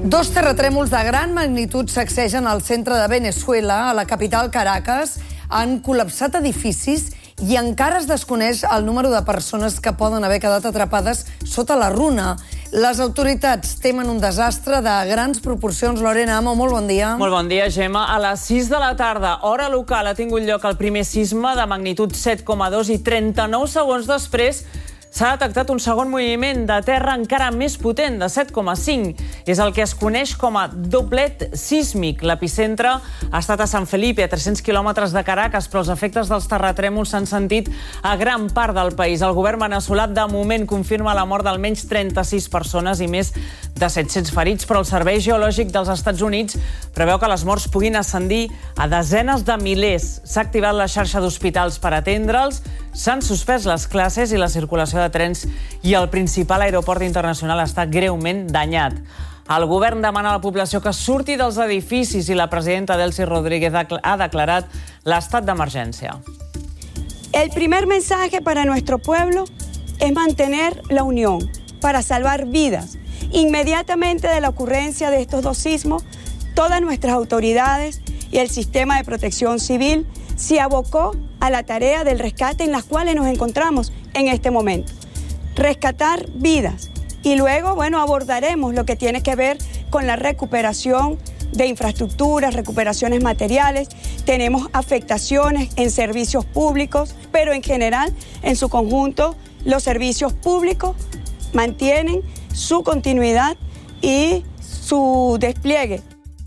Dos terratrèmols de gran magnitud sacsegen al centre de Venezuela, a la capital Caracas. Han col·lapsat edificis i encara es desconeix el número de persones que poden haver quedat atrapades sota la runa. Les autoritats temen un desastre de grans proporcions. Lorena Amo, molt bon dia. Molt bon dia, Gemma. A les 6 de la tarda, hora local, ha tingut lloc el primer sisme de magnitud 7,2 i 39 segons després s'ha detectat un segon moviment de terra encara més potent, de 7,5. És el que es coneix com a doblet sísmic. L'epicentre ha estat a Sant Felipe, a 300 quilòmetres de Caracas, però els efectes dels terratrèmols s'han sentit a gran part del país. El govern veneçolà de moment confirma la mort d'almenys 36 persones i més de 700 ferits, però el Servei Geològic dels Estats Units preveu que les morts puguin ascendir a desenes de milers. S'ha activat la xarxa d'hospitals per atendre'ls, s'han suspès les classes i la circulació de trens i el principal aeroport internacional està greument danyat. El govern demana a la població que surti dels edificis i la presidenta Delcy Rodríguez ha declarat l'estat d'emergència. El primer mensaje para nuestro pueblo es mantener la unión para salvar vidas. Inmediatamente de la ocurrencia de estos dos sismos, todas nuestras autoridades y el sistema de protección civil se abocó a la tarea del rescate en las cuales nos encontramos en este momento. Rescatar vidas y luego, abordaremos lo que tiene que ver con la recuperación de infraestructuras, recuperaciones materiales. Tenemos afectaciones en servicios públicos, pero en general, en su conjunto, los servicios públicos mantienen su continuidad y su despliegue.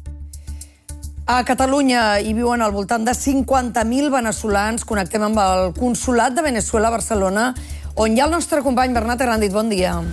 A Catalunya hi viuen al voltant de 50.000 veneçolans. Connectem amb el Consolat de Veneçuela a Barcelona, on hi ha el nostre company Bernat Herrandit. Bon dia.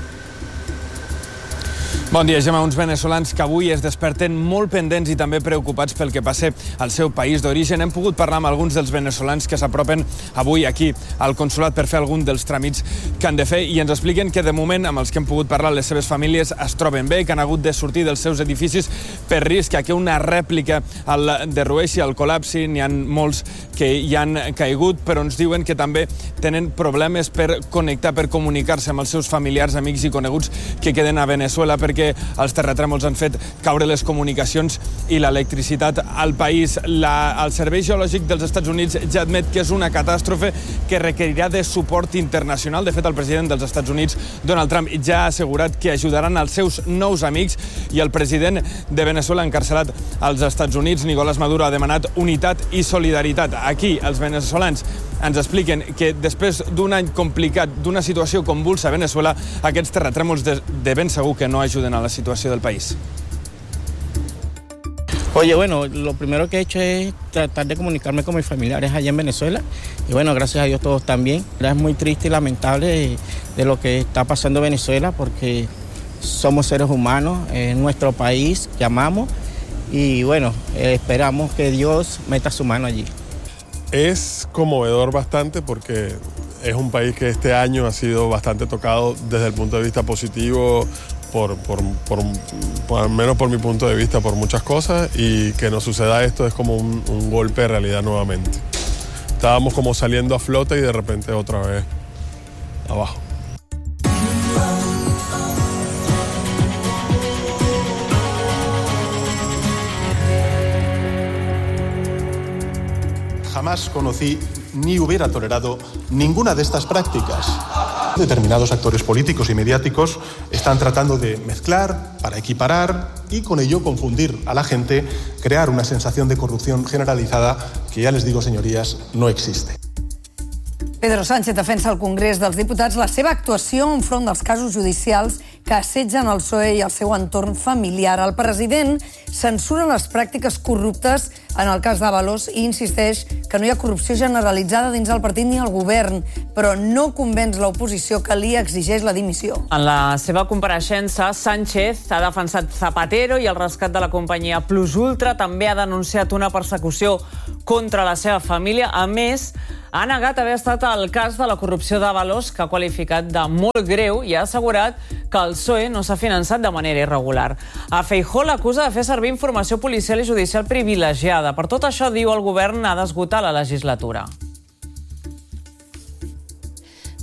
Bon dia, Gemma. Uns veneçolans que avui es desperten molt pendents i també preocupats pel que passa al seu país d'origen. Hem pogut parlar amb alguns dels veneçolans que s'apropen avui aquí al Consolat per fer algun dels tràmits que han de fer i ens expliquen que de moment, amb els que hem pogut parlar, les seves famílies es troben bé, que han hagut de sortir dels seus edificis per risc que una rèplica el derrueixi, el col·lapsi. N'hi ha molts que hi han caigut, però ens diuen que també tenen problemes per connectar, per comunicar-se amb els seus familiars, amics i coneguts que queden a Veneçuela, perquè els terratrèmols han fet caure les comunicacions i l'electricitat al país. El Servei Geològic dels Estats Units ja admet que és una catàstrofe que requerirà de suport internacional. De fet, el president dels Estats Units, Donald Trump, ja ha assegurat que ajudaran els seus nous amics i el president de Veneçuela encarcelat als Estats Units, Nicolás Maduro, ha demanat unitat i solidaritat. Aquí, els veneçolans ens expliquen que després d'un any complicat, d'una situació convulsa a Veneçuela, aquests terratrèmols de ben segur que no ajuden a la situació del país. Oye, lo primero que he hecho es tratar de comunicarme con mis familiares allá en Venezuela y gracias a Dios todos están bien. Es muy triste y lamentable de lo que está pasando en Venezuela porque somos seres humanos, es nuestro país que amamos y esperamos que Dios meta su mano allí. Es conmovedor bastante porque es un país que este año ha sido bastante tocado desde el punto de vista positivo, al menos por mi punto de vista, por muchas cosas, y que nos suceda esto es como un golpe de realidad nuevamente. Estábamos como saliendo a flote y de repente otra vez abajo. Jamás conocí ni hubiera tolerado ninguna de estas prácticas. Determinados actores políticos y mediáticos están tratando de mezclar para equiparar y con ello confundir a la gente, crear una sensación de corrupción generalizada que, ya les digo, señorías, no existe. Pedro Sánchez defensa al Congrés dels Diputats la seva actuació enfront dels casos judicials que assetgen el PSOE i el seu entorn familiar. El president censura les pràctiques corruptes en el cas d'Ábalos i insisteix que no hi ha corrupció generalitzada dins el partit ni el govern, però no convenç l'oposició que li exigeix la dimissió. En la seva compareixença, Sánchez ha defensat Zapatero i el rescat de la companyia Plus Ultra. També ha denunciat una persecució contra la seva família. A més, ha negat haver estat al cas de la corrupció d'Ábalos, que ha qualificat de molt greu i ha assegurat que el PSOE no s'ha finançat de manera irregular. A Feijóo l'acusa de fer servir informació policial i judicial privilegiada. Per tot això, diu, el govern ha d'esgotar la legislatura.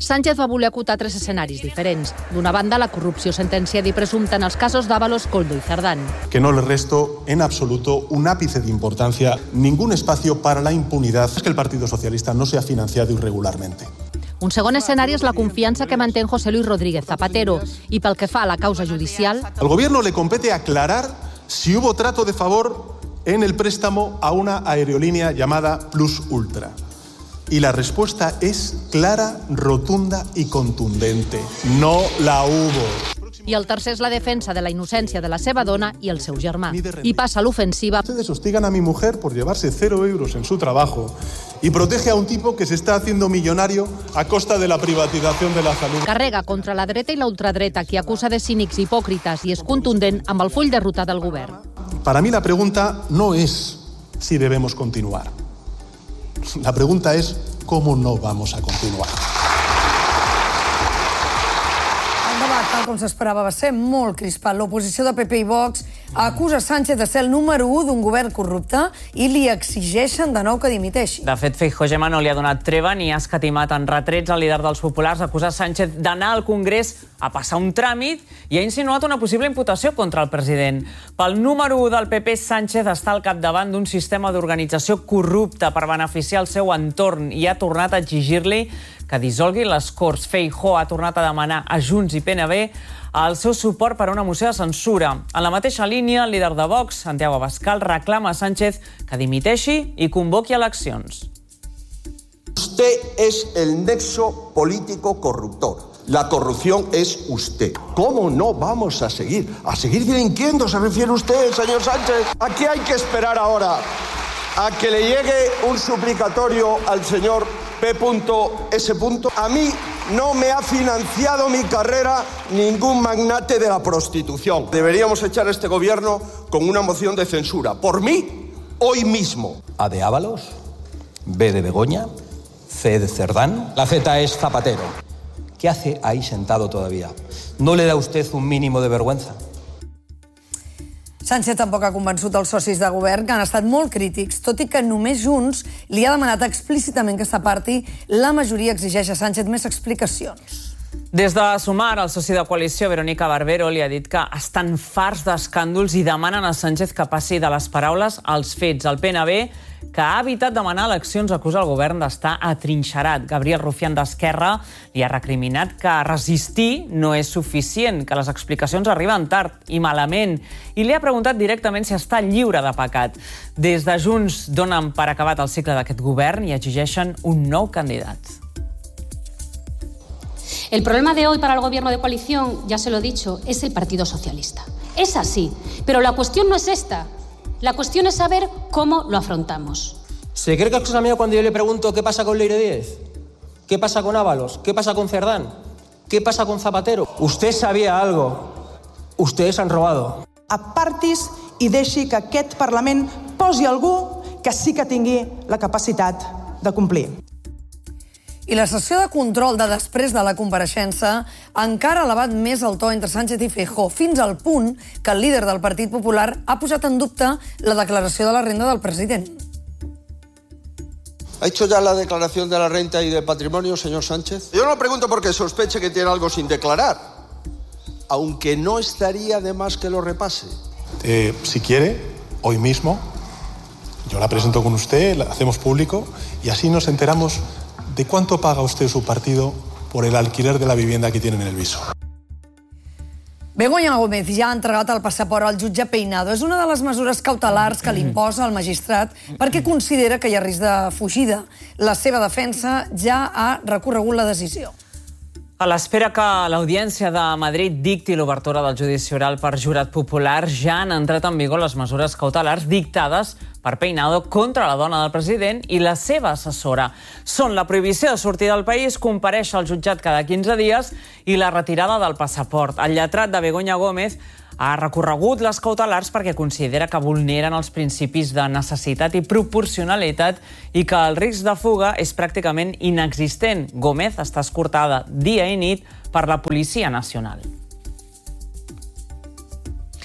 Sánchez va voler acotar 3 escenaris diferents. D'una banda, la corrupció sentenciada i presumpta en els casos d'Ábalos, Koldo i Cerdán. Que no le resto en absoluto un ápice de importancia, ningún espacio para la impunidad. Es que el Partido Socialista no se ha financiado irregularmente. Un segon escenari és la confiança que manté José Luis Rodríguez Zapatero. I pel que fa a la causa judicial... Al Gobierno le compete aclarar si hubo trato de favor en el préstamo a una aerolínea llamada Plus Ultra. Y la respuesta es clara, rotunda y contundente. No la hubo. I el tercer és la defensa de la innocència de la seva dona i el seu germà. I passa a l'ofensiva. Ustedes hostigan a mi mujer por llevarse 0 euros en su trabajo y protege a un tipo que se está haciendo millonario a costa de la privatización de la salud. Carrega contra la dreta i la ultradreta, qui acusa de cínics i hipòcrites i és contundent amb el full de ruta del govern. Para mí la pregunta no es si debemos continuar. La pregunta es cómo no vamos a continuar. El debat, tal com s'esperava, va ser molt crispat. L'oposició de PP i Vox acusa Sánchez de ser el número 1 d'un govern corrupte i li exigeixen de nou que dimiteixi. De fet, Feijóo Gemma no li ha donat treva ni ha escatimat en retrets al líder dels populars acusar Sánchez d'anar al Congrés a passar un tràmit i ha insinuat una possible imputació contra el president. Pel número 1 del PP, Sánchez està al capdavant d'un sistema d'organització corrupte per beneficiar el seu entorn i ha tornat a exigir-li que dissolgui les Corts. Feijóo ha tornat a demanar a Junts i PNB el seu suport per a una moció de censura. En la mateixa línia, el líder de Vox, Santiago Abascal, reclama a Sánchez que dimiteixi i convoqui eleccions. Usted es el nexo político corruptor. La corrupción es usted. ¿Cómo no vamos a seguir? ¿A seguir delinquiendo se refiere usted, señor Sánchez? ¿A qué hay que esperar ahora? ¿A que le llegue un suplicatorio al señor P.S. A mí no me ha financiado mi carrera ningún magnate de la prostitución. Deberíamos echar a este gobierno con una moción de censura. Por mí, hoy mismo. A de Ábalos, B de Begoña, C de Cerdán, la Z es Zapatero. ¿Qué hace ahí sentado todavía? ¿No le da usted un mínimo de vergüenza? Sánchez tampoc ha convençut els socis de govern, que han estat molt crítics, tot i que només Junts li ha demanat explícitament que s'aparti. La majoria exigeix a Sánchez més explicacions. Des de Sumar, el soci de coalició, Verónica Barbero, li ha dit que estan farts d'escàndols i demanen a Sánchez que passi de les paraules als fets. El PNB, que ha evitat demanar eleccions, acusa el govern d'estar atrinxerat. Gabriel Rufián d'Esquerra li ha recriminat que resistir no és suficient, que les explicacions arriben tard i malament, i li ha preguntat directament si està lliure de pecat. Des de Junts donen per acabat el cicle d'aquest govern i exigeixen un nou candidat. El problema de hoy para el gobierno de coalición, ya se lo he dicho, es el Partido Socialista. Es así, pero la cuestión no es esta. La cuestión es saber cómo lo afrontamos. ¿Se cree que es cosa mía cuando yo le pregunto qué pasa con Leire Díez? ¿Qué pasa con Ábalos? ¿Qué pasa con Cerdán? ¿Qué pasa con Zapatero? Usted sabía algo. Ustedes han robado. Apartis i deixi que aquest Parlament posi algú que sí que tingui la capacitat de complir. I la sessió de control de després de la compareixença encara ha elevat més el to entre Sánchez i Feijóo, fins al punt que el líder del Partit Popular ha posat en dubte la declaració de la renda del president. ¿Ha hecho ya la declaración de la renta y del patrimonio, señor Sánchez? Yo no lo pregunto porque sospeche que tiene algo sin declarar, aunque no estaría de más que lo repase. Si quiere, hoy mismo, yo la presento con usted, la hacemos público y así nos enteramos de cuánto paga usted su partido por el alquiler de la vivienda que tienen en el Viso. Begoña Gómez ja ha entregat el passaport al jutge Peinado. És una de les mesures cautelars que li imposa el magistrat perquè considera que hi ha risc de fugida. La seva defensa ja ha recorregut la decisió. A l'espera que l'Audiència de Madrid dicti l'obertura del judici oral per jurat popular, ja han entrat en vigor les mesures cautelars dictades per Peinado contra la dona del president i la seva assessora. Són la prohibició de sortir del país, comparèixer al jutjat cada 15 dies i la retirada del passaport. El lletrat de Begoña Gómez ha recorregut les cautelars perquè considera que vulneren els principis de necessitat i proporcionalitat i que el risc de fuga és pràcticament inexistent. Gómez està escortada dia i nit per la Policia Nacional.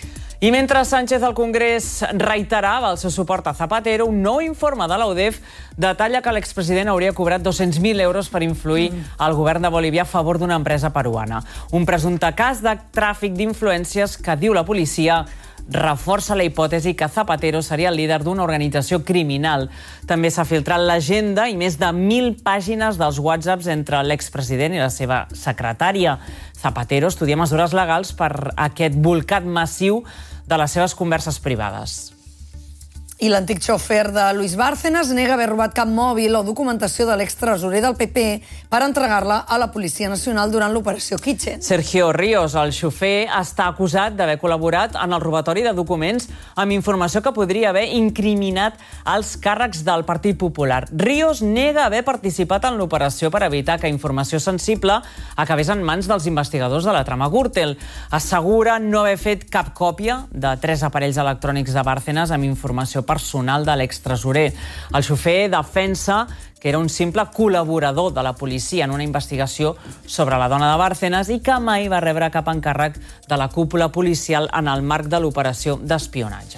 I mentre Sánchez al Congrés reiterava el seu suport a Zapatero, un nou informe de la UDEF detalla que l'expresident hauria cobrat 200.000 euros per influir al govern de Bolívia a favor d'una empresa peruana. Un presumpte cas de tràfic d'influències que, diu la policia, reforça la hipòtesi que Zapatero seria el líder d'una organització criminal. També s'ha filtrat l'agenda i més de 1.000 pàgines dels whatsapps entre l'expresident i la seva secretària. Zapatero estudia mesures legals per aquest bolcat massiu de les seves converses privades. I l'antic xofer de Luis Bárcenas nega haver robat cap mòbil o documentació de l'extresorer del PP per entregar-la a la Policia Nacional durant l'operació Kitchen. Sergio Ríos, el xofer, està acusat d'haver col·laborat en el robatori de documents amb informació que podria haver incriminat els càrrecs del Partit Popular. Ríos nega haver participat en l'operació per evitar que informació sensible acabés en mans dels investigadors de la trama Gürtel. Assegura no haver fet cap còpia de 3 aparells electrònics de Bárcenas amb informació personal de l'extresorer. El xofer defensa que era un simple col·laborador de la policia en una investigació sobre la dona de Bárcenas i que mai va rebre cap encàrrec de la cúpula policial en el marc de l'operació d'espionatge.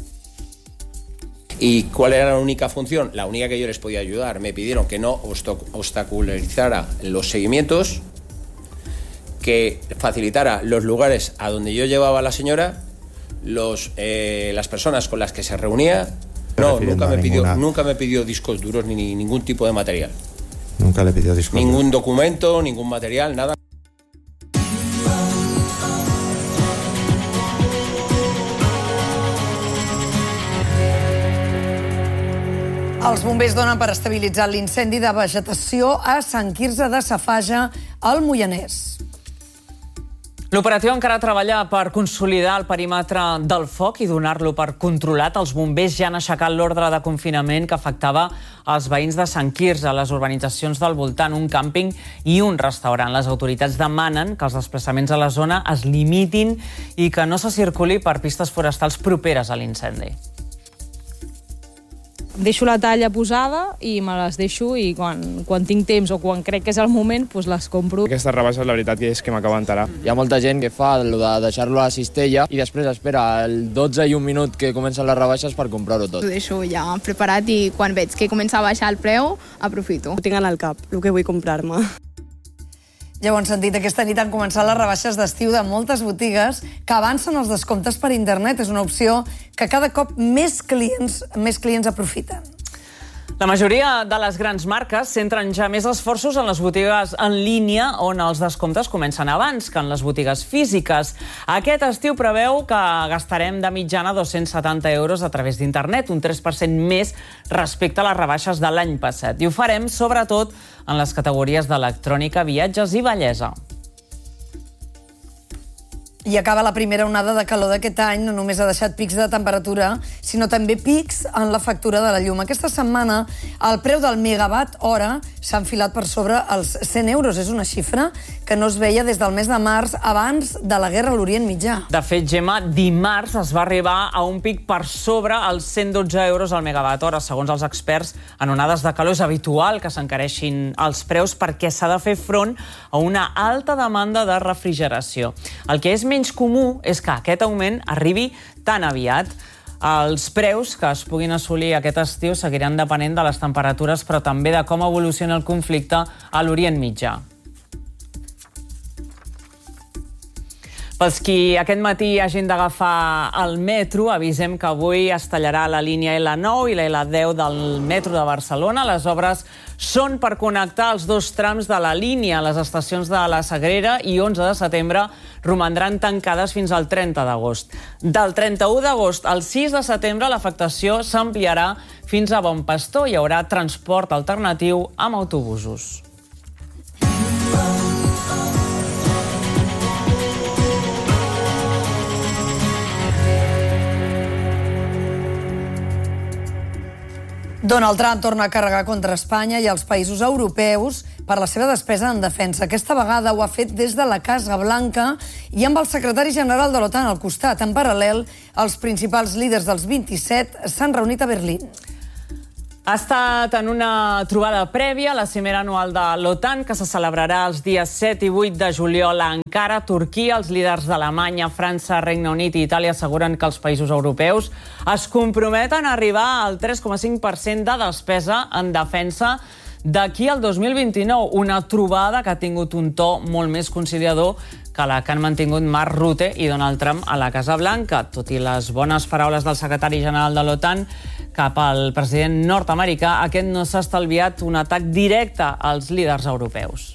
¿Y cuál era la única función? La única que yo les podía ayudar. Me pidieron que no obstaculizara los seguimientos, que facilitara los lugares a donde yo llevaba a la señora, las personas con las que se reunía. No, nunca me pidió discos duros ni ningún tipo de material. Nunca le pidió discos duros. Ningún documento, ningún material, nada. Els bombers donen per estabilitzar l'incendi de vegetació a Sant Quirze de Safaja, al Moianès. L'operatiu encara treballa per consolidar el perímetre del foc i donar-lo per controlat. Els bombers ja han aixecat l'ordre de confinament que afectava els veïns de Sant Quirze, les urbanitzacions del voltant, un càmping i un restaurant. Les autoritats demanen que els desplaçaments a la zona es limitin i que no se circuli per pistes forestals properes a l'incendi. Deixo la talla posada i me les deixo i quan tinc temps o quan crec que és el moment, doncs les compro. Aquestes rebaixes, la veritat, és que m'acaba d'enterar. Hi ha molta gent que fa el de deixar-lo a la cistella i després espera el 12 i un minut que comencen les rebaixes per comprar-ho tot. Ho deixo ja preparat i quan veig que comença a baixar el preu, aprofito. Ho tinc en el cap, el que vull comprar-me. Ja ho han sentit, aquesta nit han començat les rebaixes d'estiu de moltes botigues que avancen els descomptes per internet. És una opció que cada cop més clients aprofiten. La majoria de les grans marques centren ja més esforços en les botigues en línia, on els descomptes comencen abans que en les botigues físiques. Aquest estiu preveu que gastarem de mitjana 270 euros a través d'internet, un 3% més respecte a les rebaixes de l'any passat. I ho farem sobretot en les categories d'electrònica, viatges i bellesa. I acaba la primera onada de calor d'aquest any. No només ha deixat pics de temperatura, sinó també pics en la factura de la llum. Aquesta setmana el preu del megawatt hora s'ha enfilat per sobre els 100 euros. És una xifra que no es veia des del mes de març, abans de la guerra a l'Orient Mitjà. De fet, Gemma, dimarts es va arribar a un pic per sobre els 112 euros al megawatt hora. Segons els experts, en onades de calor és habitual que s'encareixin els preus perquè s'ha de fer front a una alta demanda de refrigeració. El que és menys comú és que aquest augment arribi tan aviat. Els preus que es puguin assolir aquest estiu seguiran depenent de les temperatures, però també de com evoluciona el conflicte a l'Orient Mitjà. Pels qui aquest matí hagin d'agafar el metro, avisem que avui es tallarà la línia L9 i la L10 del metro de Barcelona. Les obres són per connectar els dos trams de la línia. Les estacions de la Sagrera i 11 de setembre romandran tancades fins al 30 d'agost. Del 31 d'agost al 6 de setembre l'afectació s'ampliarà fins a Bon Pastor. Hi haurà transport alternatiu amb autobusos. Donald Trump torna a carregar contra Espanya i els països europeus per la seva despesa en defensa. Aquesta vegada ho ha fet des de la Casa Blanca i amb el secretari general de l'OTAN al costat. En paral·lel, els principals líders dels 27 s'han reunit a Berlín. Ha estat en una trobada prèvia a la cimera anual de l'OTAN, que se celebrarà els dies 7 i 8 de juliol a Ankara, Turquia. Els líders d'Alemanya, França, Regne Unit i Itàlia asseguren que els països europeus es comprometen a arribar al 3,5% de despesa en defensa d'aquí al 2029. Una trobada que ha tingut un to molt més conciliador que la que han mantingut Mark Rutte i Donald Trump a la Casa Blanca. Tot i les bones paraules del secretari general de l'OTAN cap al president nord-americà, aquest no s'ha estalviat un atac directe als líders europeus.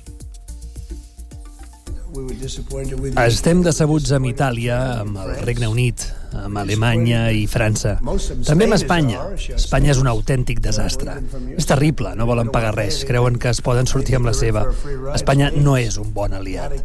Estem decebuts amb Itàlia, amb el Regne Unit, amb Alemanya i França. També amb Espanya. Espanya és un autèntic desastre. És terrible, no volen pagar res. Creuen que es poden sortir amb la seva. Espanya no és un bon aliat.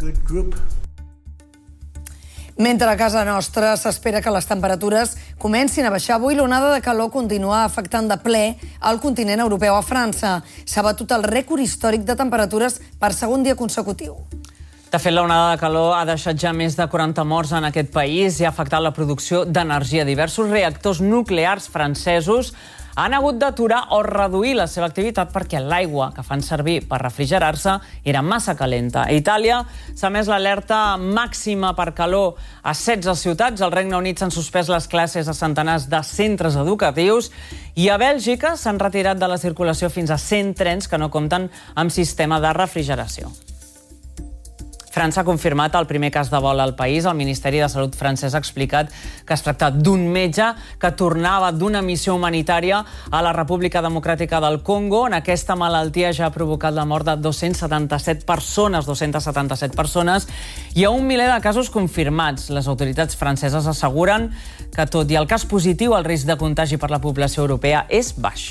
Mentre a casa nostra s'espera que les temperatures comencin a baixar, avui l'onada de calor continua afectant de ple el continent europeu. A França s'ha batut el rècord històric de temperatures per segon dia consecutiu. De fet, l'onada de calor ha deixat ja més de 40 morts en aquest país i ha afectat la producció d'energia. Diversos reactors nuclears francesos han hagut d'aturar o reduir la seva activitat perquè l'aigua que fan servir per refrigerar-se era massa calenta. A Itàlia s'ha emès l'alerta màxima per calor a 16 ciutats. Al Regne Unit s'han suspès les classes a centenars de centres educatius i a Bèlgica s'han retirat de la circulació fins a 100 trens que no compten amb sistema de refrigeració. França ha confirmat el primer cas de vol al país. El Ministeri de Salut francès ha explicat que es tracta d'un metge que tornava d'una missió humanitària a la República Democràtica del Congo. En aquesta malaltia ja ha provocat la mort de 277 persones i a 1 miler de casos confirmats. Les autoritats franceses asseguren que, tot i el cas positiu, el risc de contagi per la població europea és baix.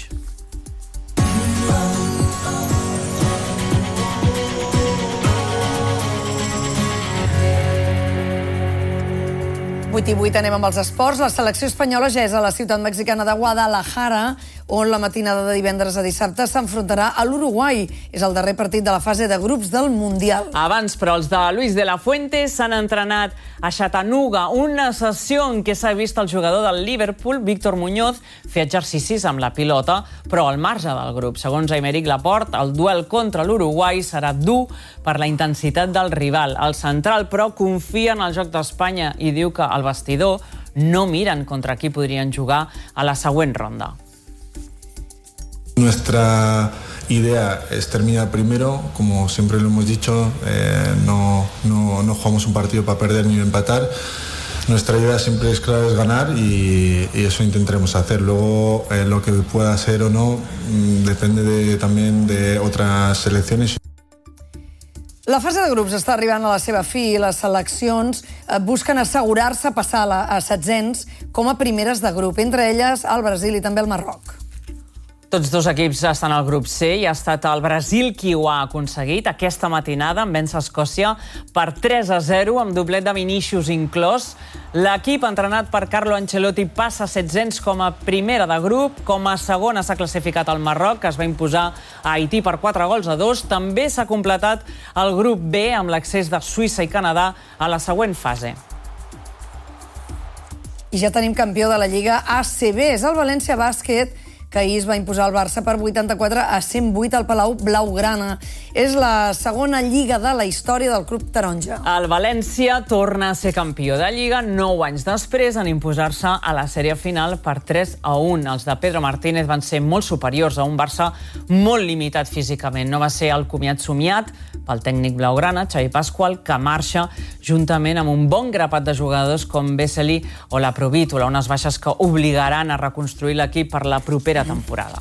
8 i 8 anem amb els esports. La selecció espanyola ja és a la ciutat mexicana de Guadalajara, on la matinada de divendres a dissabte s'enfrontarà a l'Uruguai. És el darrer partit de la fase de grups del Mundial. Abans, però, els de Luis de la Fuente s'han entrenat a Chattanooga, una sessió en què s'ha vist el jugador del Liverpool, Víctor Muñoz, fer exercicis amb la pilota, però al marge del grup. Segons Aymeric Laporte, el duel contra l'Uruguai serà dur per la intensitat del rival. El central, però, confia en el joc d'Espanya i diu que al vestidor no miren contra qui podrien jugar a la següent ronda. Nuestra idea es terminar primero, como siempre lo hemos dicho, no jugamos un partido para perder ni empatar. Nuestra idea siempre es clara, es ganar y eso intentaremos hacer. Luego lo que pueda ser o no depende también de otras selecciones. La fase de grups està arribant a la seva fi i les seleccions busquen assegurar-se passar a setzents com a primeres de grup, entre elles el Brasil i també el Marroc. Tots dos equips estan al grup C i ha estat el Brasil qui ho ha aconseguit aquesta matinada en vèncer Escòcia per 3-0 amb doblet de Vinícius inclòs. L'equip entrenat per Carlo Ancelotti passa a setzents com a primera de grup. Com a segona s'ha classificat el Marroc, que es va imposar a Haití per 4-2. També s'ha completat el grup B amb l'accés de Suïssa i Canadà a la següent fase. I ja tenim campió de la Lliga ACB, és el València Bàsquet, que ahir es va imposar el Barça per 84-108 al Palau Blaugrana. És la segona Lliga de la història del club taronja. El València torna a ser campió de Lliga 9 anys després en imposar-se a la sèrie final per 3-1. Els de Pedro Martínez van ser molt superiors a un Barça molt limitat físicament. No va ser el comiat somiat pel tècnic blaugrana, Xavi Pasqual, que marxa juntament amb un bon grapat de jugadors com Vesely o la Provítola, unes baixes que obligaran a reconstruir l'equip per la propera temporada.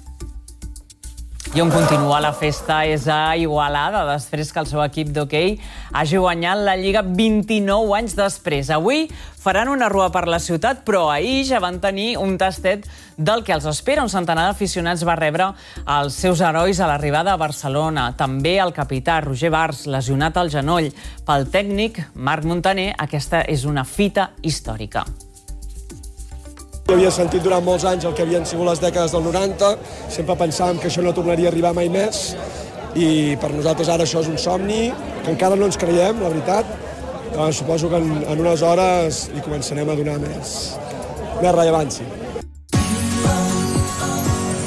I on continua la festa és a Igualada, després que el seu equip d'hoquei hagi guanyat la Lliga 29 anys després. Avui faran una rua per la ciutat, però ahir ja van tenir un tastet del que els espera. Un centenar d'aficionats va rebre els seus herois a l'arribada a Barcelona. També el capità Roger Bars, lesionat al genoll. Pel tècnic Marc Montaner, aquesta és una fita històrica. Havia sentit durant molts anys el que havien sigut les dècades del 90, sempre pensàvem que això no tornaria a arribar mai més i per nosaltres ara això és un somni que encara no ens creiem, la veritat. Suposo que en unes hores hi començarem a donar més rellevància.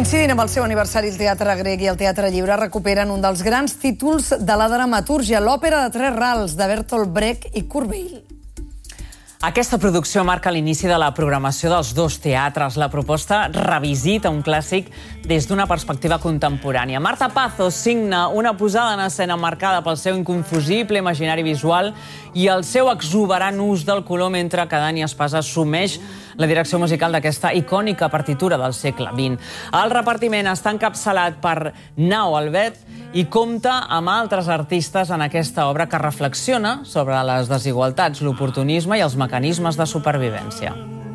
Coincidint amb el seu aniversari, el Teatre Grec i el Teatre Lliure recuperen un dels grans títols de la dramatúrgia, l'òpera de tres rals de Bertolt Brecht i Kurt Weill. Aquesta producció marca l'inici de la programació dels dos teatres. La proposta revisita un clàssic des d'una perspectiva contemporània. Marta Pazos signa una posada en escena marcada pel seu inconfusible imaginari visual i el seu exuberant ús del color, mentre que Dani Espasa assumeix la direcció musical d'aquesta icònica partitura del segle XX. El repartiment està encapçalat per Nao Albet i compta amb altres artistes en aquesta obra que reflexiona sobre les desigualtats, l'oportunisme i els mecanismes de supervivència.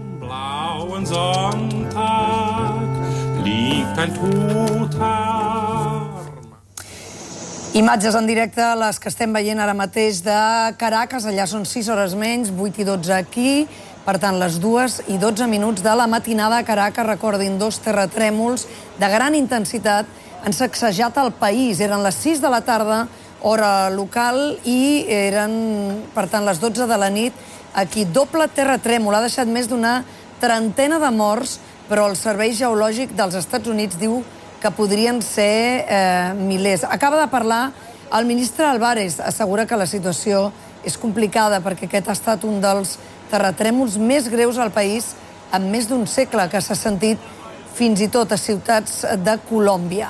Imatges en directe, les que estem veient ara mateix de Caracas. Allà són 6 hores menys, 8 i 12 aquí. Per tant, les 2 i 12 minuts de la matinada a Caracas. Recordin, 2 terratrèmols de gran intensitat han sacsejat el país. Eren les 6 de la tarda, hora local, i eren, per tant, les 12 de la nit. Aquí, doble terratrèmol. Ha deixat més d'una trentena de morts, però el Servei Geològic dels Estats Units diu que podrien ser milers. Acaba de parlar el ministre Álvarez. Assegura que la situació és complicada perquè aquest ha estat un dels terratrèmols més greus al país en més d'un segle, que s'ha sentit fins i tot a ciutats de Colòmbia.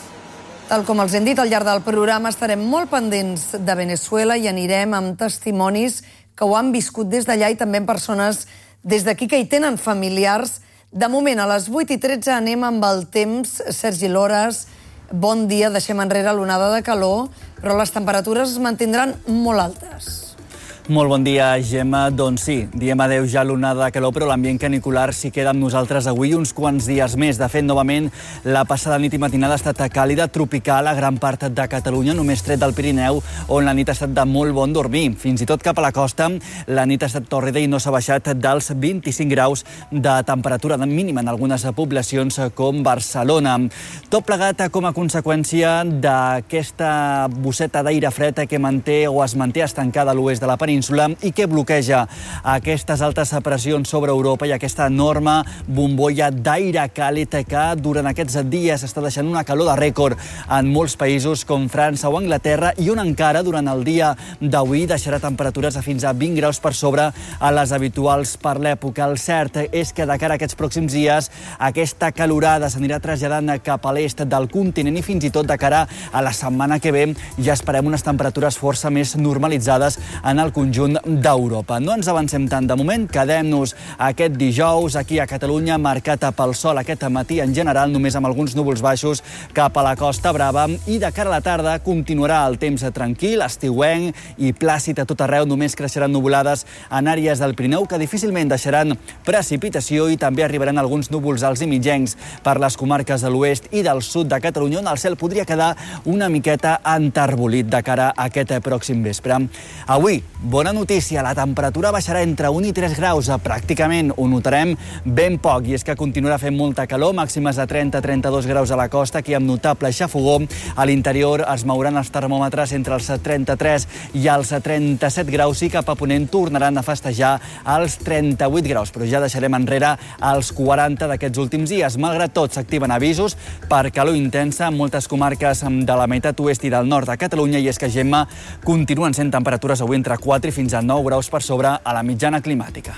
Tal com els hem dit al llarg del programa, estarem molt pendents de Veneçuela i anirem amb testimonis que ho han viscut des d'allà i també amb persones des d'aquí que hi tenen familiars. De moment, a les 8 i 13 anem amb el temps. Sergi Lores, bon dia. Deixem enrere l'onada de calor, però les temperatures es mantindran molt altes. Molt bon dia, Gemma. Doncs sí, diem adeu ja a l'onada de calor, però l'ambient canicular s'hi queda amb nosaltres avui uns quants dies més. De fet, novament, la passada nit i matinada ha estat càlida, tropical a gran part de Catalunya, només tret del Pirineu, on la nit ha estat de molt bon dormir. Fins i tot cap a la costa, la nit ha estat tòrrida i no s'ha baixat dels 25 graus de temperatura mínima en algunes poblacions com Barcelona. Tot plegat com a conseqüència d'aquesta bosseta d'aire fred que manté o es manté estancada a l'oest de la península i que bloqueja aquestes altes pressions sobre Europa i aquesta enorme bombolla d'aire càlid que durant aquests dies està deixant una calor de rècord en molts països com França o Anglaterra i on encara durant el dia d'avui deixarà temperatures a fins a 20 graus per sobre a les habituals per l'època. El cert és que de cara a aquests pròxims dies aquesta calorada s'anirà traslladant cap a l'est del continent i fins i tot de cara a la setmana que ve ja esperem unes temperatures força més normalitzades en el conjunt d'Europa. No ens avancem tant de moment, quedem-nos aquest dijous aquí a Catalunya marcat pel sol aquest matí en general, només amb alguns núvols baixos cap a la Costa Brava i de cara a la tarda continuarà el temps tranquil, estiuenc i plàcid a tot arreu, només creixeran nuvolades en àrees del Pirineu que difícilment deixaran precipitació i també arribaran alguns núvols alts i mitjencs per les comarques de l'oest i del sud de Catalunya on el cel podria quedar una miqueta enterbolit de cara a aquest pròxim vespre. Avui, bona notícia, la temperatura baixarà entre 1 i 3 graus, pràcticament ho notarem ben poc, i és que continuarà fent molta calor, màximes de 30-32 graus a la costa, aquí amb notable xafogó. A l'interior es mouran els termòmetres entre els 33 i els 37 graus i cap a ponent tornaran a festejar els 38 graus, però ja deixarem enrere els 40 d'aquests últims dies. Malgrat tot, s'activen avisos per calor intensa en moltes comarques de la meitat oest i del nord de Catalunya, i és que, Gemma, continuen sent temperatures avui entre 4 i fins a 9 graus per sobre a la mitjana climàtica.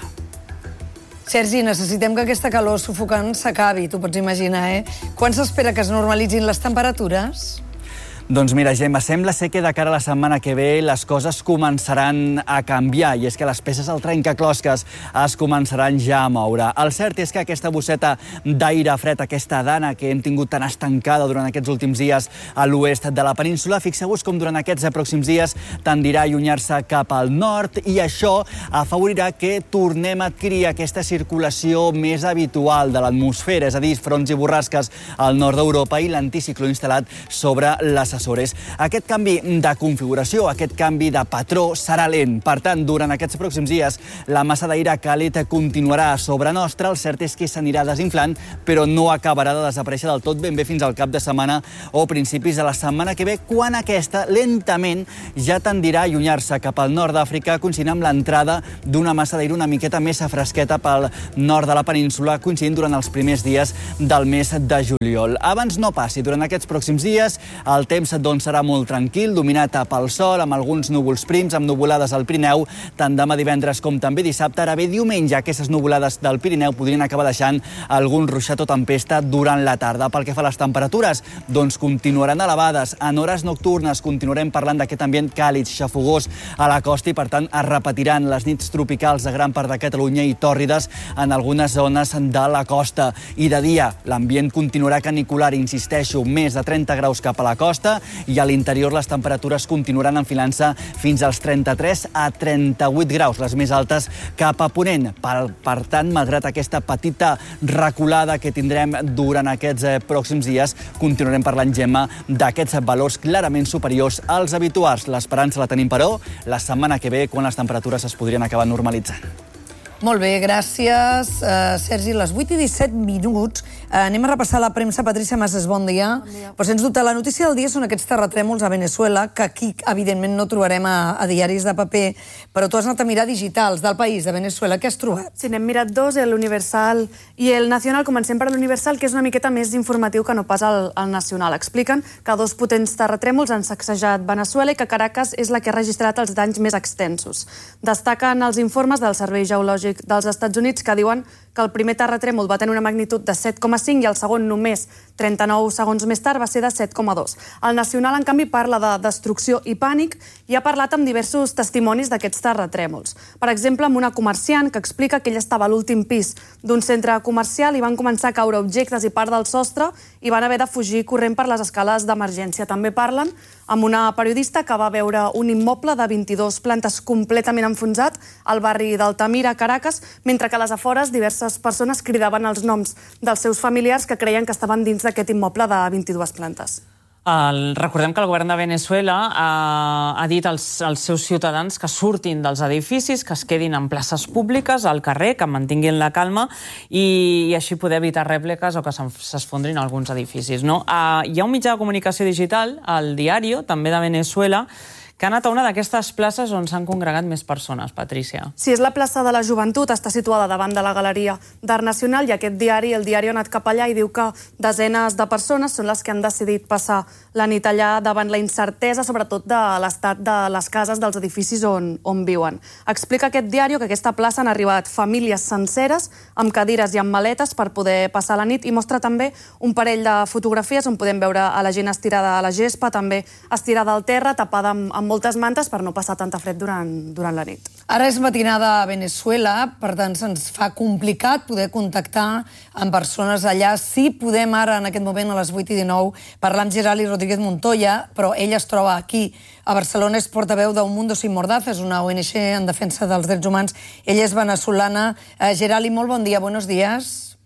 Sergi, necessitem que aquesta calor sufocant s'acabi, tu pots imaginar, Quan s'espera que es normalitzin les temperatures? Doncs mira, Gemma, sembla ser que de cara a la setmana que ve les coses començaran a canviar, i és que les peces al trencaclosques es començaran ja a moure. El cert és que aquesta bosseta d'aire fred, aquesta dana que hem tingut tan estancada durant aquests últims dies a l'oest de la península, fixeu-vos com durant aquests pròxims dies tendirà a allunyar-se cap al nord i això afavorirà que tornem a adquirir aquesta circulació més habitual de l'atmosfera, és a dir, fronts i borrasques al nord d'Europa i l'anticicló instal·lat sobre les Açores. Aquest canvi de configuració, aquest canvi de patró serà lent. Per tant, durant aquests pròxims dies, la massa d'aire càlid continuarà a sobre nostra. El cert és que s'anirà desinflant, però no acabarà de desaparèixer del tot ben bé fins al cap de setmana o principis de la setmana que ve, quan aquesta lentament ja tendirà a allunyar-se cap al nord d'Àfrica, coincidint amb l'entrada d'una massa d'aire una miqueta més fresqueta pel nord de la península, coincidint durant els primers dies del mes de juliol. Abans no passi, durant aquests pròxims dies el temps serà molt tranquil, dominat pel sol, amb alguns núvols prims, amb nuvolades al Pirineu, tant demà divendres com també dissabte. Ara bé, diumenge, aquestes nuvolades del Pirineu podrien acabar deixant algun ruixat o tempesta durant la tarda. Pel que fa a les temperatures, doncs continuaran elevades. En hores nocturnes continuarem parlant d'aquest ambient càlid, xafogós a la costa i, per tant, es repetiran les nits tropicals de gran part de Catalunya i tòrrides en algunes zones de la costa. I de dia, l'ambient continuarà canicular, insisteixo, més de 30 graus cap a la costa, i a l'interior les temperatures continuaran enfilant-se fins als 33 a 38 graus, les més altes cap a ponent. Per tant, malgrat aquesta petita reculada que tindrem durant aquests pròxims dies, continuarem parlant, Gemma, d'aquests valors clarament superiors als habituals. L'esperança la tenim, però, la setmana que ve, quan les temperatures es podrien acabar normalitzant. Molt bé, gràcies, Sergi. Les 8:17. Anem a repassar la premsa. Patricia Masses, bon dia. Però, sens dubte, la notícia del dia són aquests terratrèmols a Venezuela, que aquí, evidentment, no trobarem a diaris de paper, però tu has anat a mirar digitals del país, de Venezuela. Què has trobat? Sí, n'hem mirat dos, l'Universal i el Nacional. Comencem per l'Universal, que és una miqueta més informatiu que no pas el Nacional. Expliquen que dos potents terratrèmols han sacsejat Venezuela i que Caracas és la que ha registrat els danys més extensos. Destaquen els informes del Servei Geològic dels Estats Units, que diuen que el primer terratrèmol va tenir una magnitud de 7,5 i el segon, només 39 segons més tard, va ser de 7,2. El Nacional, en canvi, parla de destrucció i pànic i ha parlat amb diversos testimonis d'aquests terratrèmols. Per exemple, amb una comerciant que explica que ella estava a l'últim pis d'un centre comercial i van començar a caure objectes i part del sostre i van haver de fugir corrent per les escales d'emergència. També parlen amb una periodista que va veure un immoble de 22 plantes completament enfonsat al barri d'Altamira, a Caracas, mentre que a les afores diverses persones cridaven els noms dels seus familiars que creien que estaven dins d'aquest immoble de 22 plantes. Recordem que el govern de Venezuela ha dit als seus ciutadans que surtin dels edificis, que es quedin en places públiques, al carrer, que mantinguin la calma i així poder evitar rèpliques o que s'esfondrin alguns edificis. Hi ha un mitjà de comunicació digital, el Diario, també de Venezuela, que ha anat a una d'aquestes places on s'han congregat més persones, Patricia. Sí, és la plaça de la Joventut, està situada davant de la Galeria d'Art Nacional i aquest diari, el Diari, ha anat cap allà i diu que desenes de persones són les que han decidit passar la nit allà davant la incertesa, sobretot de l'estat de les cases, dels edificis on viuen. Explica aquest diari que a aquesta plaça han arribat famílies senceres amb cadires i amb maletes per poder passar la nit i mostra també un parell de fotografies on podem veure a la gent estirada a la gespa, també estirada al terra, tapada amb moltes mantes per no passar tanta fred durant la nit. Ara és matinada a Venezuela, per tant se'ns fa complicat poder contactar amb persones allà. Sí, podem ara, en aquest moment, a les 8:19, parlar amb Gerali Rodríguez Montoya, però ell es troba aquí. A Barcelona és portaveu d'Un Mundo Sin Mordaza, és una ONG en defensa dels drets humans. Ella és venezolana. Gerali, molt bon dia, buenos días.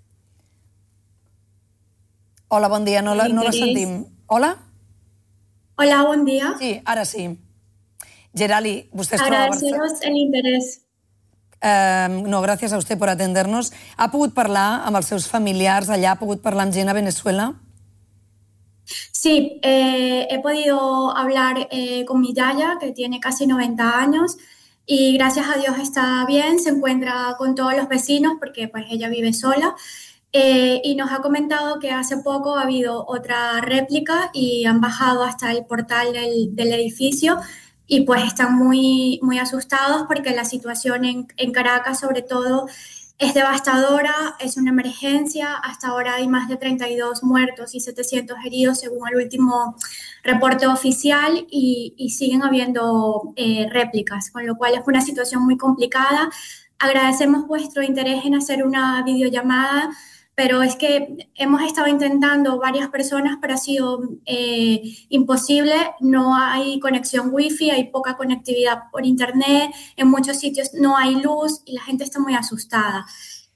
Hola, bon dia, no la sentim. Hola? Hola, buen día. Sí, ahora sí. Gerali, usted es troba a Barcelona. Agradeceros el interés. No, gràcies a usted por atendernos. Ha pogut parlar amb els seus familiars allà? Ha pogut parlar amb gent a Venezuela? Sí, he podido hablar con mi yaya, que tiene casi 90 años, y gracias a Dios está bien, se encuentra con todos los vecinos porque pues ella vive sola. Y nos ha comentado que hace poco ha habido otra réplica y han bajado hasta el portal del edificio y pues están muy, muy asustados porque la situación en Caracas sobre todo es devastadora, es una emergencia. Hasta ahora hay más de 32 muertos y 700 heridos según el último reporte oficial y siguen habiendo réplicas, con lo cual es una situación muy complicada. Agradecemos vuestro interés en hacer una videollamada, pero es que hemos estado intentando varias personas, pero ha sido imposible. No hay conexión wifi, hay poca conectividad por internet, en muchos sitios no hay luz y la gente está muy asustada.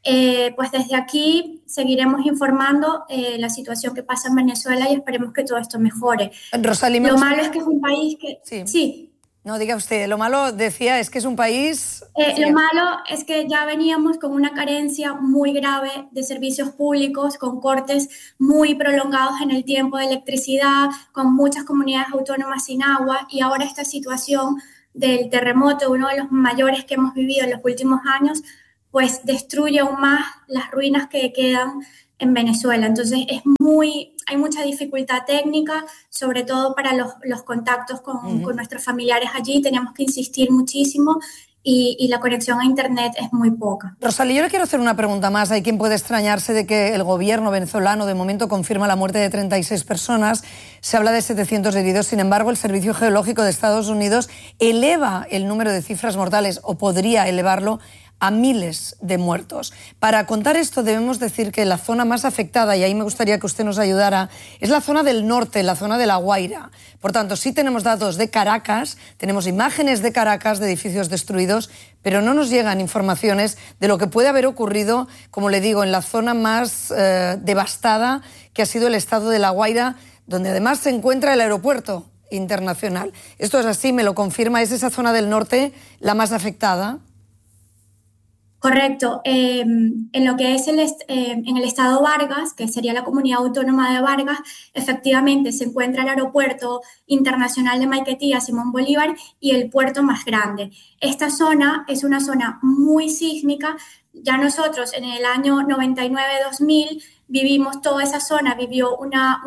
Pues desde aquí seguiremos informando la situación que pasa en Venezuela y esperemos que todo esto mejore. Rosalía, lo malo es que es un país que... Sí. No, diga usted, lo malo, decía, es que es un país... Lo malo es que ya veníamos con una carencia muy grave de servicios públicos, con cortes muy prolongados en el tiempo de electricidad, con muchas comunidades autónomas sin agua, y ahora esta situación del terremoto, uno de los mayores que hemos vivido en los últimos años, pues destruye aún más las ruinas que quedan en Venezuela. Entonces hay mucha dificultad técnica, sobre todo para los contactos con nuestros familiares allí. Teníamos que insistir muchísimo y la conexión a Internet es muy poca. Rosalía, yo le quiero hacer una pregunta más. Hay quien puede extrañarse de que el gobierno venezolano de momento confirma la muerte de 36 personas. Se habla de 700 heridos. Sin embargo, el Servicio Geológico de Estados Unidos eleva el número de cifras mortales, o podría elevarlo, a miles de muertos. Para contar esto debemos decir que la zona más afectada, y ahí me gustaría que usted nos ayudara, es la zona del norte, la zona de La Guaira. Por tanto, sí tenemos datos de Caracas, tenemos imágenes de Caracas, de edificios destruidos, pero no nos llegan informaciones de lo que puede haber ocurrido, como le digo, en la zona más devastada, que ha sido el estado de La Guaira, donde además se encuentra el aeropuerto internacional. Esto es así, me lo confirma, ¿es esa zona del norte la más afectada? Correcto. En lo que es en el estado Vargas, que sería la comunidad autónoma de Vargas, efectivamente se encuentra el aeropuerto internacional de Maiquetía, Simón Bolívar, y el puerto más grande. Esta zona es una zona muy sísmica. Ya nosotros en el año 99-2000 vivimos toda esa zona, vivió una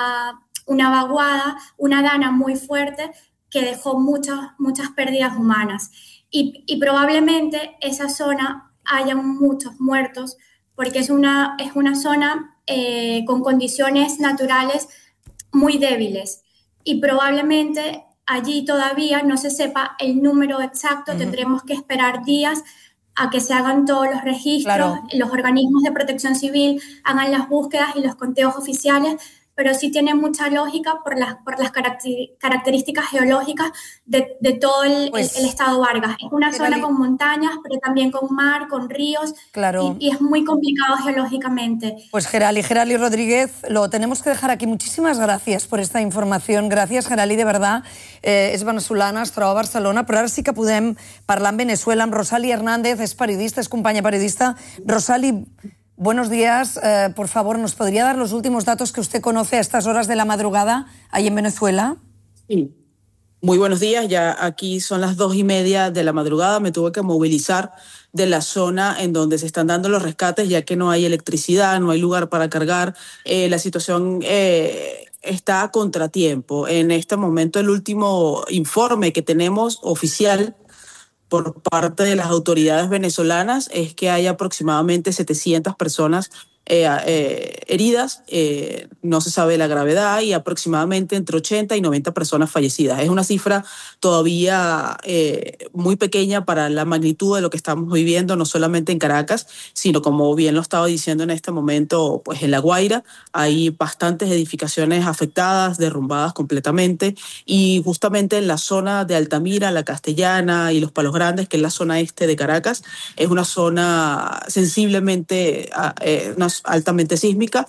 vaguada, una dana muy fuerte que dejó muchas pérdidas humanas. Y probablemente esa zona haya muchos muertos porque es una zona con condiciones naturales muy débiles y probablemente allí todavía no se sepa el número exacto. Tendremos que esperar días a que se hagan todos los registros, los organismos de protección civil hagan las búsquedas y los conteos oficiales, pero sí tiene mucha lógica por las características geológicas de todo el estado Vargas. Es una zona con montañas, pero también con mar, con ríos, y es muy complicado geológicamente. Pues Gerali Rodríguez, lo tenemos que dejar aquí. Muchísimas gràcies per esta informació. Gràcies, Gerali, de verdad. És venezolana, es troba a Barcelona, però ara sí que podem parlar amb Venezuela, amb Rosali Hernández, és periodista, és companya periodista. Rosali, buenos días. Por favor, ¿nos podría dar los últimos datos que usted conoce a estas horas de la madrugada ahí en Venezuela? Sí. Muy buenos días. Ya aquí son las 2:30 de la madrugada. Me tuve que movilizar de la zona en donde se están dando los rescates, ya que no hay electricidad, no hay lugar para cargar. La situación está a contratiempo. En este momento, el último informe que tenemos oficial por parte de las autoridades venezolanas es que hay aproximadamente 700 personas heridas, no se sabe la gravedad, y aproximadamente entre 80 y 90 personas fallecidas. Es una cifra todavía muy pequeña para la magnitud de lo que estamos viviendo, no solamente en Caracas, sino, como bien lo estaba diciendo en este momento, pues en La Guaira hay bastantes edificaciones afectadas, derrumbadas completamente, y justamente en la zona de Altamira, La Castellana y Los Palos Grandes, que es la zona este de Caracas, es una zona sensiblemente altamente sísmica,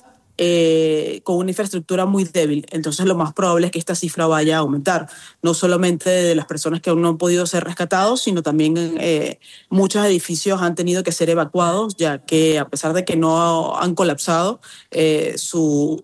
con una infraestructura muy débil. Entonces lo más probable es que esta cifra vaya a aumentar, no solamente de las personas que aún no han podido ser rescatados, sino también muchos edificios han tenido que ser evacuados, ya que a pesar de que no han colapsado, sus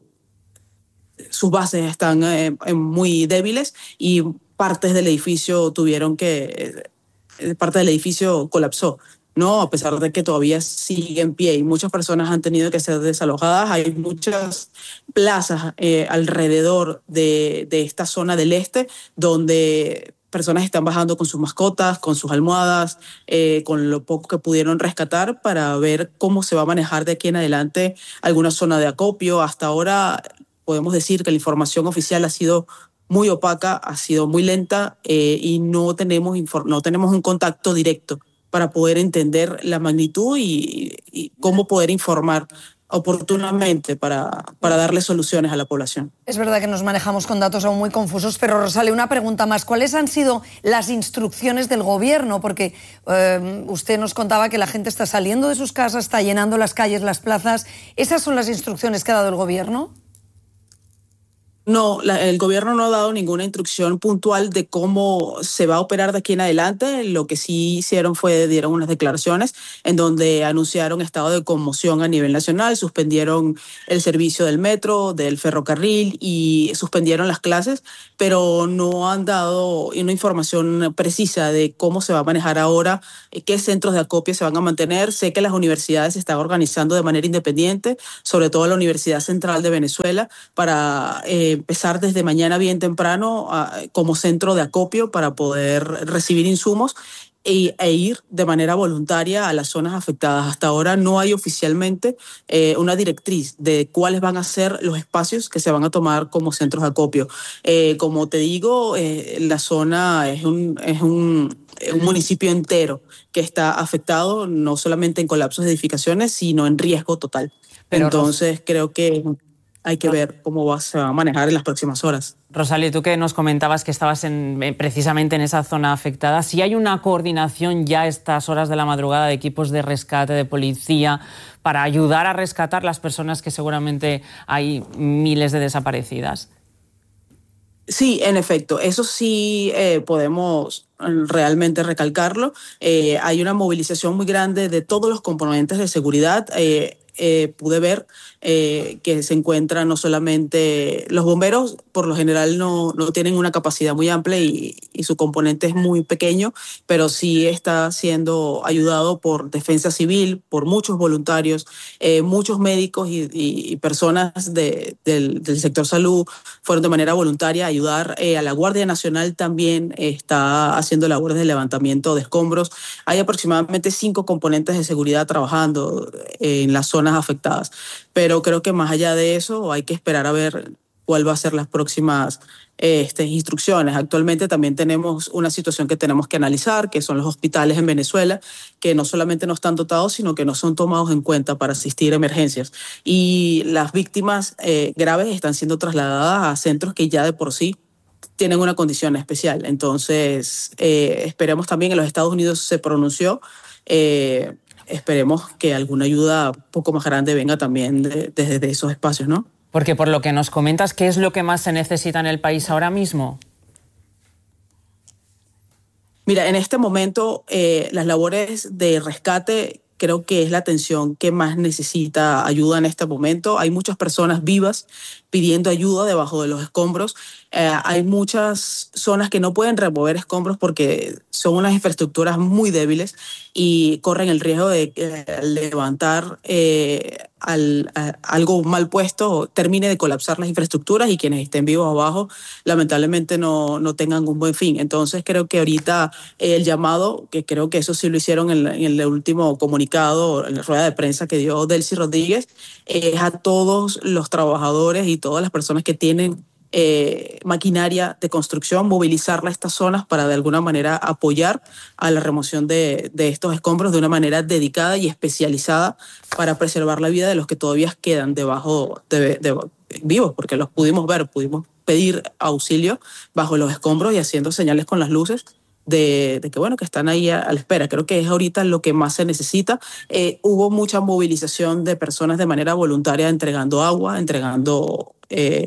bases están muy débiles, y partes del edificio parte del edificio colapsó, ¿no? A pesar de que todavía sigue en pie y muchas personas han tenido que ser desalojadas. Hay muchas plazas alrededor de esta zona del este donde personas están bajando con sus mascotas, con sus almohadas, con lo poco que pudieron rescatar, para ver cómo se va a manejar de aquí en adelante alguna zona de acopio. Hasta ahora podemos decir que la información oficial ha sido muy opaca, ha sido muy lenta, y no tenemos un contacto directo para poder entender la magnitud y cómo poder informar oportunamente para darle soluciones a la población. Es verdad que nos manejamos con datos aún muy confusos, pero Rosalia, una pregunta más. ¿Cuáles han sido las instrucciones del gobierno? Porque usted nos contaba que la gente está saliendo de sus casas, está llenando las calles, las plazas. ¿Esas son las instrucciones que ha dado el gobierno? No, el gobierno no ha dado ninguna instrucción puntual de cómo se va a operar de aquí en adelante. Lo que sí hicieron fue, dieron unas declaraciones en donde anunciaron estado de conmoción a nivel nacional, suspendieron el servicio del metro, del ferrocarril y suspendieron las clases, pero no han dado una información precisa de cómo se va a manejar ahora, qué centros de acopio se van a mantener. Sé que las universidades se están organizando de manera independiente, sobre todo la Universidad Central de Venezuela, para empezar desde mañana bien temprano como centro de acopio para poder recibir insumos e ir de manera voluntaria a las zonas afectadas. Hasta ahora no hay oficialmente una directriz de cuáles van a ser los espacios que se van a tomar como centros de acopio. Como te digo, la zona es un municipio entero que está afectado, no solamente en colapsos de edificaciones, sino en riesgo total. Entonces creo que hay que ver cómo se va a manejar en las próximas horas. Rosalia, tú que nos comentabas que estabas precisamente en esa zona afectada, ¿sí hay una coordinación ya a estas horas de la madrugada de equipos de rescate, de policía, para ayudar a rescatar las personas que seguramente hay miles de desaparecidas? Sí, en efecto, eso sí podemos realmente recalcarlo. Hay una movilización muy grande de todos los componentes de seguridad. Pude ver que se encuentran no solamente los bomberos, por lo general no tienen una capacidad muy amplia y su componente es muy pequeño, pero sí está siendo ayudado por Defensa Civil, por muchos voluntarios, muchos médicos y personas del sector salud fueron de manera voluntaria a ayudar. A la Guardia Nacional también está haciendo labores de levantamiento de escombros. Hay aproximadamente 5 componentes de seguridad trabajando en las zonas afectadas, pero creo que más allá de eso hay que esperar a ver cuál va a ser las próximas instrucciones. Actualmente también tenemos una situación que tenemos que analizar, que son los hospitales en Venezuela, que no solamente no están dotados, sino que no son tomados en cuenta para asistir a emergencias. Y las víctimas graves están siendo trasladadas a centros que ya de por sí tienen una condición especial. Entonces, esperemos también, en los Estados Unidos se pronunció, esperemos que alguna ayuda un poco más grande venga también desde esos espacios, ¿no? Porque por lo que nos comentas, ¿qué es lo que más se necesita en el país ahora mismo? Mira, en este momento las labores de rescate creo que es la atención que más necesita ayuda en este momento. Hay muchas personas vivas pidiendo ayuda debajo de los escombros. Hay muchas zonas que no pueden remover escombros porque son unas infraestructuras muy débiles y corren el riesgo de levantar algo mal puesto, termine de colapsar las infraestructuras y quienes estén vivos abajo lamentablemente no tengan un buen fin. Entonces creo que ahorita el llamado, que creo que eso sí lo hicieron en el último comunicado, en la rueda de prensa que dio Delcy Rodríguez, es a todos los trabajadores y todas las personas que tienen maquinaria de construcción, movilizarla a estas zonas para de alguna manera apoyar a la remoción de estos escombros de una manera dedicada y especializada para preservar la vida de los que todavía quedan debajo vivos, porque los pudimos ver, pudimos pedir auxilio bajo los escombros y haciendo señales con las luces de que bueno, que están ahí a la espera. Creo que es ahorita lo que más se necesita. Hubo mucha movilización de personas de manera voluntaria entregando agua, entregando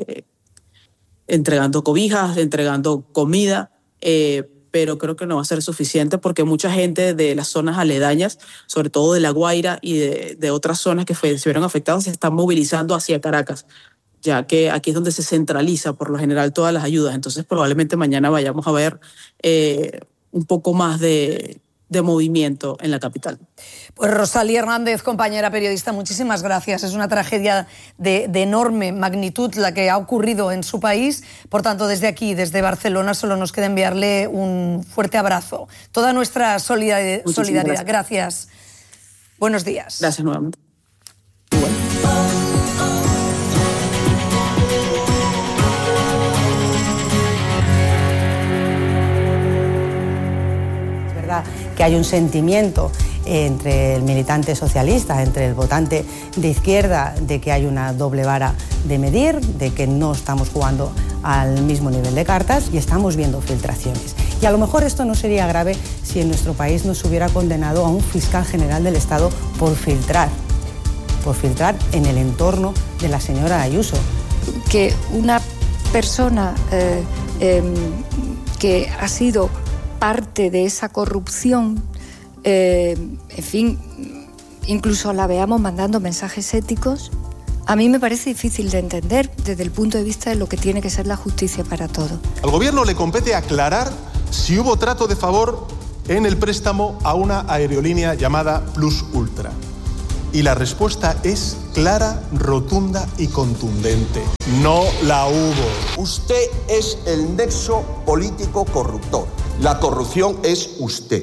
cobijas, entregando comida, pero creo que no va a ser suficiente porque mucha gente de las zonas aledañas, sobre todo de La Guaira y de otras zonas que se vieron afectadas, se están movilizando hacia Caracas, ya que aquí es donde se centraliza por lo general todas las ayudas. Entonces probablemente mañana vayamos a ver un poco más de movimiento en la capital. Pues Rosalia Hernández, compañera periodista, muchísimas gracias. Es una tragedia de enorme magnitud la que ha ocurrido en su país. Por tanto, desde aquí, desde Barcelona, solo nos queda enviarle un fuerte abrazo. Toda nuestra solidaridad. Gracias. Buenos días. Gracias nuevamente. Que hay un sentimiento entre el militante socialista, entre el votante de izquierda, de que hay una doble vara de medir, de que no estamos jugando al mismo nivel de cartas y estamos viendo filtraciones. Y a lo mejor esto no sería grave si en nuestro país no se hubiera condenado a un fiscal general del Estado por filtrar en el entorno de la señora Ayuso. Que una persona que ha sido parte de esa corrupción, en fin, incluso la veamos mandando mensajes éticos, a mí me parece difícil de entender desde el punto de vista de lo que tiene que ser la justicia para todo. Al gobierno le compete aclarar si hubo trato de favor en el préstamo a una aerolínea llamada Plus Ultra. Y la respuesta es clara, rotunda y contundente. No la hubo. Usted es el nexo político corruptor. La corrupción es usted.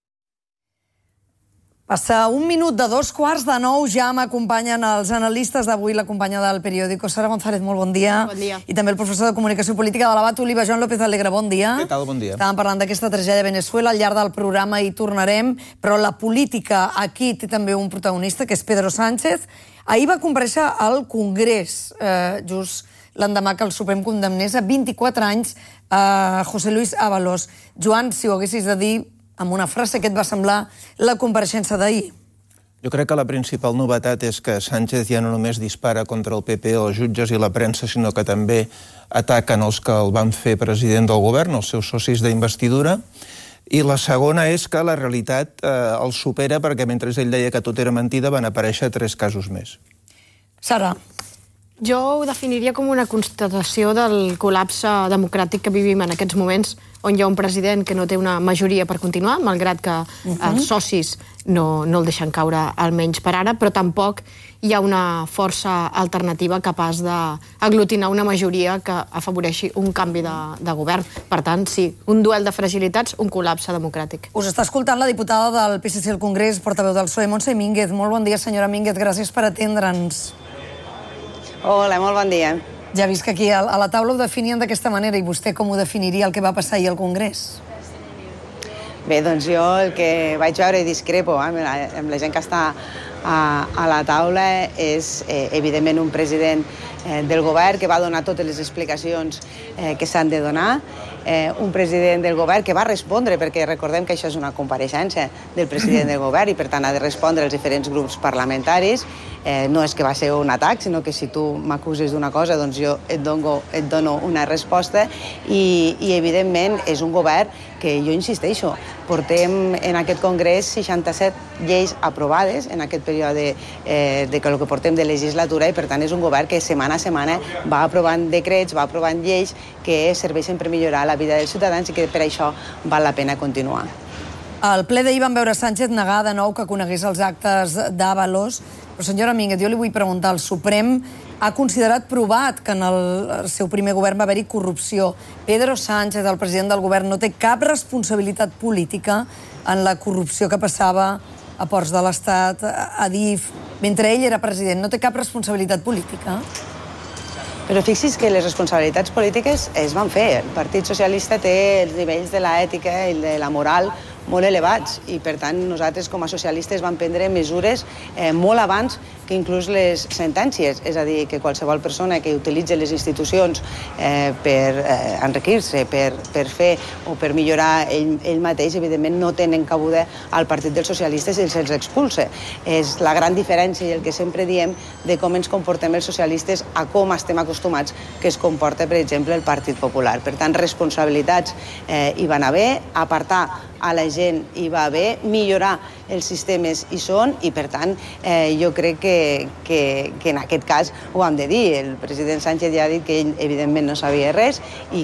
Passa un minut de 8:45, ja m'acompanyen els analistes d'avui, la companya del periòdico, Sara González, molt bon dia. Bon dia. I també el professor de Comunicació Política de l'Abat Oliva, Joan López Alegre, bon dia. Què tal, bon dia. Estàvem parlant d'aquesta tragèdia a Venezuela, al llarg del programa hi tornarem, però la política aquí té també un protagonista, que és Pedro Sánchez. Ahir va comparèixer al Congrés, just l'endemà que el Suprem condemnés a 24 anys a José Luis Ábalos. Joan, si ho haguessis de dir amb una frase, què et va semblar la compareixença d'ahir? Jo crec que la principal novetat és que Sánchez ja no només dispara contra el PP, els jutges i la premsa, sinó que també ataquen els que el van fer president del govern, els seus socis d'investidura. I la segona és que la realitat el supera perquè mentre ell deia que tot era mentida van aparèixer 3 casos més. Sara. Jo ho definiria com una constatació del col·lapse democràtic que vivim en aquests moments, on hi ha un president que no té una majoria per continuar, malgrat que els socis no el deixen caure almenys per ara, però tampoc hi ha una força alternativa capaç d'aglutinar una majoria que afavoreixi un canvi de govern. Per tant, sí, un duel de fragilitats, un col·lapse democràtic. Us està escoltant la diputada del PSC al Congrés, portaveu del PSOE, Montse Mínguez. Molt bon dia, senyora Mínguez, gràcies per atendre'ns. Hola, molt bon dia. Ja he vist que aquí a la taula ho definien d'aquesta manera, i vostè com ho definiria el que va passar ahir al Congrés? Bé, doncs jo el que vaig veure i discrepo amb la gent que està a la taula és, evidentment, un president del govern que va donar totes les explicacions que s'han de donar, un president del govern que va respondre, perquè recordem que això és una compareixença del president del govern i per tant ha de respondre als diferents grups parlamentaris. No és que va ser un atac, sinó que si tu m'acuses d'una cosa, doncs jo et dono una resposta i evidentment és un govern que jo insisteixo, portem en aquest Congrés 67 lleis aprovades en aquest període de que portem de legislatura i per tant és un govern que setmana a setmana va aprovant decrets, va aprovant lleis que serveixen per millorar la vida dels ciutadans i que per això val la pena continuar. Al ple d'ahir vam veure Sánchez negar de nou que conegués els actes d'Ábalos. Però, senyora Mínguez, jo li vull preguntar, el Suprem ha considerat provat que en el seu primer govern va haver-hi corrupció. Pedro Sánchez, el president del govern, no té cap responsabilitat política en la corrupció que passava a Ports de l'Estat, a DIF, mentre ell era president. No té cap responsabilitat política? Però fixi's que les responsabilitats polítiques es van fer. El Partit Socialista té els nivells de l'ètica i de la moral molt elevats i, per tant, nosaltres com a socialistes vam prendre mesures molt abans que inclús les sentències. És a dir, que qualsevol persona que utilitzi les institucions per enriquir-se, per fer o per millorar ell mateix, evidentment no tenen cabuda al Partit dels Socialistes i se'ls expulsa. És la gran diferència i el que sempre diem de com ens comportem els socialistes a com estem acostumats que es comporta, per exemple, el Partit Popular. Per tant, responsabilitats hi van haver, apartar a la gent hi va haver, millorar els sistemes hi són i, per tant, jo crec que en aquest cas ho hem de dir. El president Sánchez ja ha dit que ell, evidentment, no sabia res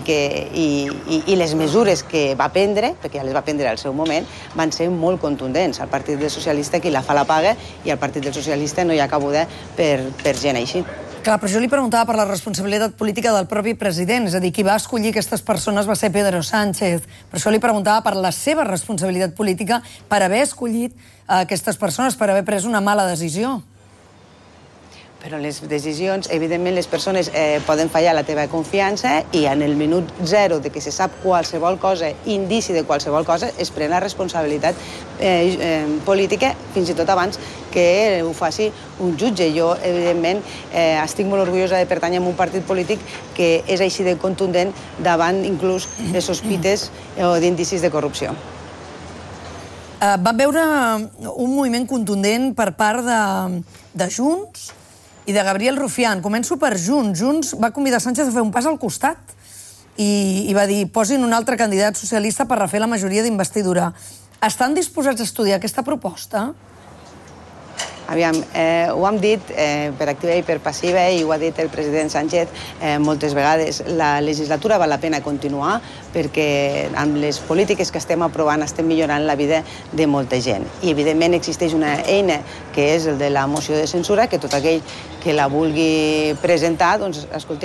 i les mesures que va prendre, perquè ja les va prendre al seu moment, van ser molt contundents. Al Partit dels Socialistes qui la fa la paga i al Partit dels Socialistes no hi ha cabuda per gent així. Clar, però jo li preguntava per la responsabilitat política del propi president, és a dir, qui va escollir aquestes persones va ser Pedro Sánchez. Per això li preguntava per la seva responsabilitat política per haver escollit aquestes persones, per haver pres una mala decisió. Però les decisions, evidentment, les persones poden fallar la teva confiança i en el minut zero de que se sap qualsevol cosa, indici de qualsevol cosa, es pren la responsabilitat política, fins i tot abans que ho faci un jutge. Jo, evidentment, estic molt orgullosa de pertànyer a un partit polític que és així de contundent davant inclús de sospites o d'indicis de corrupció. Vam veure un moviment contundent per part de Junts i de Gabriel Rufián. Començo per Junts. Junts va convidar Sánchez a fer un pas al costat i va dir posin un altre candidat socialista per refer la majoria d'investidura. Estan disposats a estudiar aquesta proposta? Aviam, ho hem dit per activa i per passiva i ho ha dit el president Sánchez moltes vegades. La legislatura val la pena continuar perquè amb les polítiques que estem aprovant estem millorant la vida de molta gent. I, evidentment, existeix una eina que és el de la moció de censura, que tot aquell que la vulgui presentar, doncs, escolti,